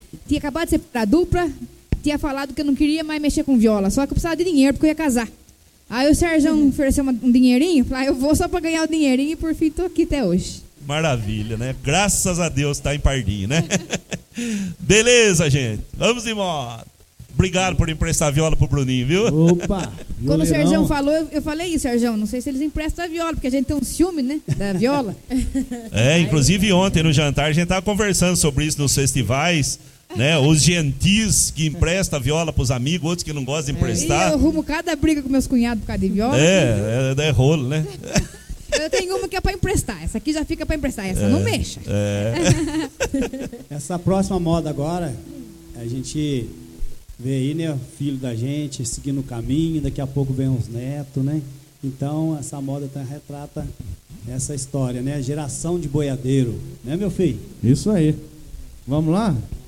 tinha acabado de ser pra dupla, tinha falado que eu não queria mais mexer com viola, só que eu precisava de dinheiro porque eu ia casar. Aí o Sérgio ofereceu um dinheirinho, falei, eu vou só pra ganhar o dinheirinho e por fim tô aqui até hoje. Maravilha, né? Graças a Deus tá em Pardinho, né? Beleza, gente. Vamos embora. Obrigado por emprestar a viola pro Bruninho, viu? Opa! Quando o Sérgio falou, eu falei isso, Sérgio, não sei se eles emprestam a viola, porque a gente tem um ciúme, né, da viola. Inclusive ontem no jantar a gente tava conversando sobre isso nos festivais, né? Os gentis que emprestam a viola pros amigos, outros que não gostam de emprestar. E eu arrumo cada briga com meus cunhados por causa de viola. É rolo, né? Eu tenho uma que é pra emprestar, essa aqui já fica pra emprestar, essa não mexa. Essa próxima moda agora, a gente vê aí, né, o filho da gente seguindo o caminho, daqui a pouco vem uns netos, né? Então, essa moda retrata essa história, né? A geração de boiadeiro, né, meu filho? Isso aí. Vamos lá?